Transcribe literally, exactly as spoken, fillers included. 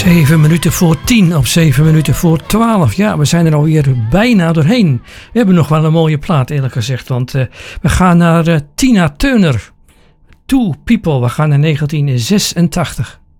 Zeven minuten voor tien op zeven minuten voor twaalf. Ja, we zijn er alweer bijna doorheen. We hebben nog wel een mooie plaat eerlijk gezegd. Want uh, we gaan naar uh, Tina Turner. Two People. We gaan naar negentien zesentachtig.